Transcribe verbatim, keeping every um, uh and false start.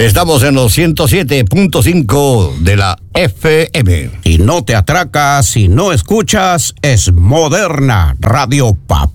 Estamos en los ciento siete punto cinco de la F M. Y no te atracas si no escuchas Es Moderna Radio Pap.